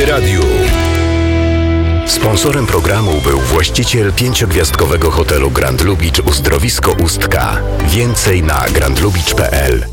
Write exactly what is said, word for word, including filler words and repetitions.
Antyradiu. Sponsorem programu był właściciel pięciogwiazdkowego hotelu Grand Lubicz Uzdrowisko Ustka. Więcej na grand lubicz kropka p l.